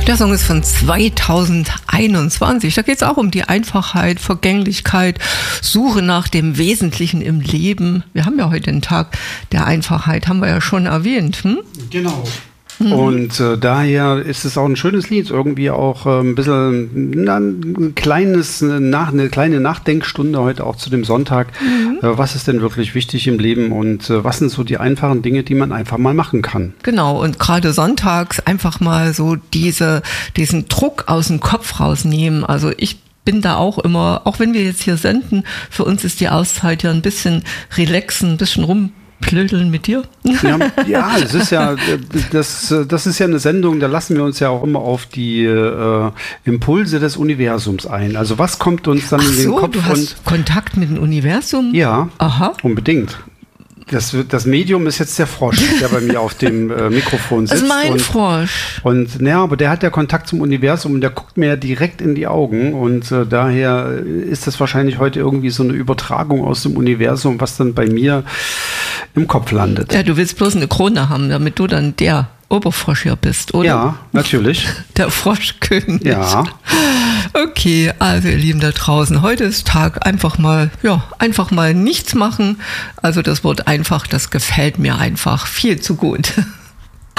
Der Song ist von 2021. Da geht es auch um die Einfachheit, Vergänglichkeit, Suche nach dem Wesentlichen im Leben. Wir haben ja heute den Tag der Einfachheit, haben wir ja schon erwähnt. Genau. Und daher ist es auch ein schönes Lied, irgendwie auch ein bisschen eine kleine Nachdenkstunde heute auch zu dem Sonntag. Was ist denn wirklich wichtig im Leben und was sind so die einfachen Dinge, die man einfach mal machen kann? Genau, und gerade sonntags einfach mal so diesen Druck aus dem Kopf rausnehmen. Also ich bin da auch immer, auch wenn wir jetzt hier senden, für uns ist die Auszeit ja ein bisschen relaxen, ein bisschen rumplödeln mit dir. Ja, es ist ja, das ist ja eine Sendung, da lassen wir uns ja auch immer auf die Impulse des Universums ein. Also was kommt uns dann in den Kopf? Du hast Kontakt mit dem Universum? Ja, aha, unbedingt. Das Medium ist jetzt der Frosch, der bei mir auf dem Mikrofon sitzt. Das ist mein Frosch. Und ja, aber der hat ja Kontakt zum Universum und der guckt mir ja direkt in die Augen. Und daher ist das wahrscheinlich heute irgendwie so eine Übertragung aus dem Universum, was dann bei mir im Kopf landet. Ja, du willst bloß eine Krone haben, damit du dann der Oberfrosch hier bist, oder? Ja, natürlich. Der Froschkönig. Ja. Okay, also ihr Lieben da draußen, heute ist Tag einfach mal nichts machen. Also das Wort einfach, das gefällt mir einfach viel zu gut.